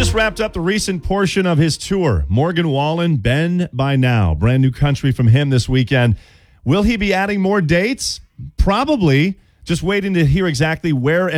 just wrapped up the recent portion of his tour. Morgan Wallen, Ben by Now. Brand new country from him this weekend. Will he be adding more dates? Probably. Just waiting to hear exactly where and